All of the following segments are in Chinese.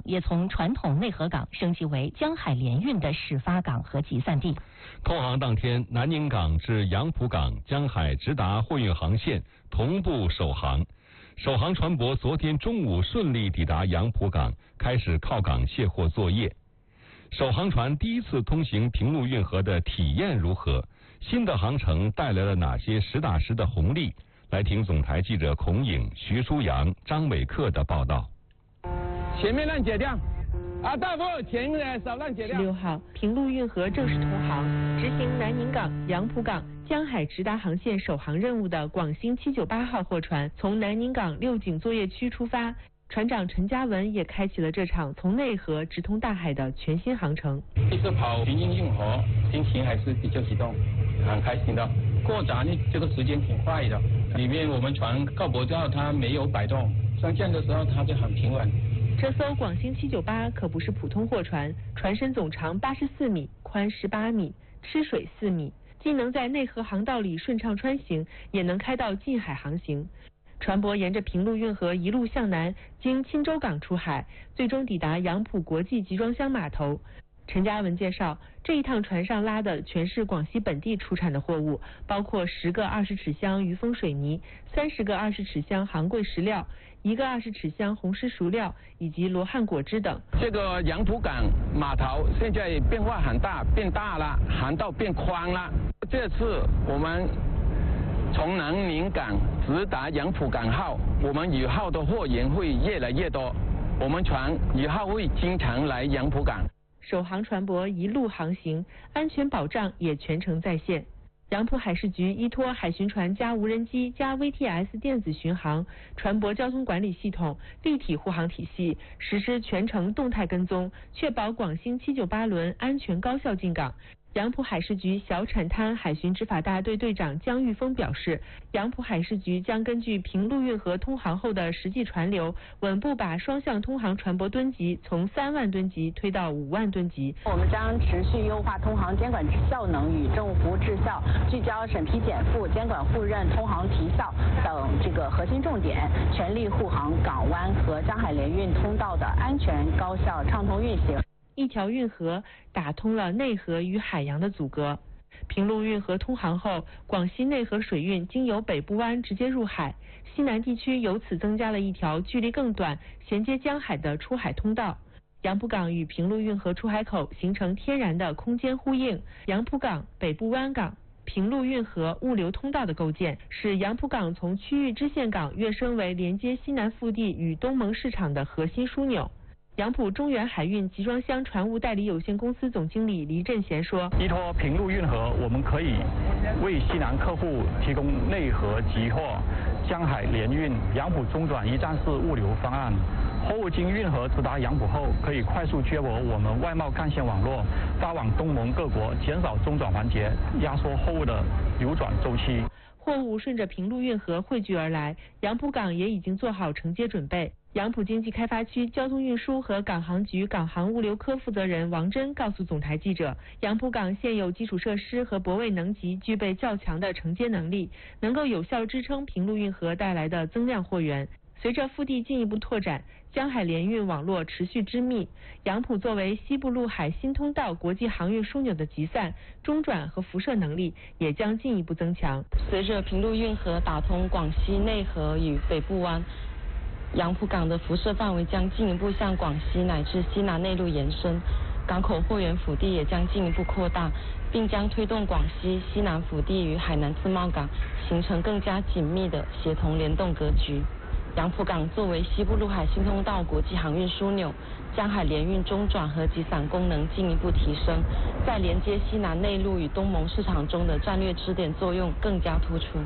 也从传统内河港升级为江海联运的始发港和集散地。 通航当天，南宁港至杨浦港江海直达货运航线同步首航。首航船舶昨天中午顺利抵达杨浦港，开始靠港卸货作业。首航船第一次通行平陆运河的体验如何？新的航程带来了哪些实打实的红利？来听总台记者孔颖、徐舒阳、张伟克的报道。 前面浪解掉，大夫，前面少浪解掉。 16号，平陆运河正式通航，执行南宁港、杨浦港江海直达航线首航任务的广兴798号货船，从南宁港六井作业区出发。船长陈嘉文也开启了这场从内河直通大海的全新航程。 这次跑平津运河，心情还是比较激动，很开心的。过闸呢，这个时间挺快的。里面我们船靠泊之后，它没有摆动，上舰的时候它就很平稳。 这艘广兴798可不是普通货船，船身总长84米，宽18米，吃水4米，既能在内河航道里顺畅穿行，也能开到近海航行。船舶沿着平陆运河一路向南，经钦州港出海，最终抵达杨浦国际集装箱码头。陈嘉文介绍，这一趟船上拉的全是广西本地出产的货物，包括10个20尺箱余丰水泥、30个20尺箱杭贵石料、1个20尺箱红石熟料以及罗汉果汁等。 这个杨浦港码头现在变化很大，变大了，航道变宽了。这次我们从南宁港直达杨浦港后，我们以后的货源会越来越多，我们船以后会经常来杨浦港。 首航船舶一路航行，安全保障也全程在线。杨浦海事局依托海巡船加无人机加 VTS 电子巡航、船舶交通管理系统、立体护航体系，实施全程动态跟踪，确保广兴798轮安全高效进港。杨浦海事局小产滩海巡执法大队队长姜玉峰表示，杨浦海事局将根据平陆运河通航后的实际船流，稳步把双向通航船舶吨级从3万吨级推到5万吨级。 我们将持续优化通航监管效能与政务服务质效，聚焦审批减负、监管互认、通航提效等这个核心重点，全力护航港湾和江海联运通道的安全、高效、畅通运行。 一条运河打通了内河与海洋的阻隔。平陆运河通航后，广西内河水运经由北部湾直接入海，西南地区由此增加了一条距离更短、衔接江海的出海通道。杨浦港与平陆运河出海口形成天然的空间呼应，杨浦港、北部湾港、平陆运河物流通道的构建，使杨浦港从区域支线港跃升为连接西南腹地与东盟市场的核心枢纽。杨浦中原海运集装箱船务代理有限公司总经理黎振贤说， 依托平陆运河，我们可以为西南客户提供内河集货、江海联运、杨浦中转一站式物流方案。货物经运河直达杨浦后，可以快速接驳我们外贸干线网络，发往东盟各国，减少中转环节，压缩货物的流转周期。 货物顺着平陆运河汇聚而来，杨浦港也已经做好承接准备。杨浦经济开发区交通运输和港航局港航物流科负责人王真告诉总台记者，杨浦港现有基础设施和泊位能级具备较强的承接能力，能够有效支撑平陆运河带来的增量货源。随着腹地进一步拓展，江海联运网络持续织密，杨浦作为西部陆海新通道国际航运枢纽的集散、中转和辐射能力也将进一步增强。 随着平陆运河打通广西内河与北部湾，杨浦港的辐射范围将进一步向广西乃至西南内陆延伸，港口货源腹地也将进一步扩大，并将推动广西西南腹地与海南自贸港形成更加紧密的协同联动格局。杨浦港作为西部陆海新通道国际航运枢纽，江海联运中转和集散功能进一步提升，在连接西南内陆与东盟市场中的战略支点作用更加突出。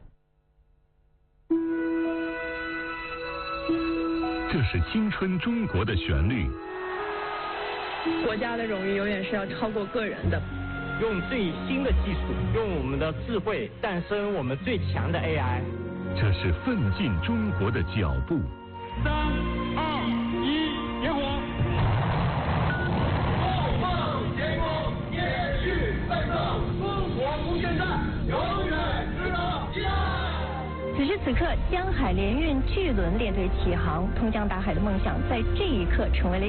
这是青春中国的旋律。 国家的荣誉永远是要超过个人的。 用最新的技术，用我们的智慧诞生我们最强的 AI。 这是奋进中国的脚步。 3、2、1，点火！后方前攻，延续奋斗，中国无限战，永远值得期待。 此时此刻，江海联运巨轮列队起航，通江达海的梦想在这一刻成为了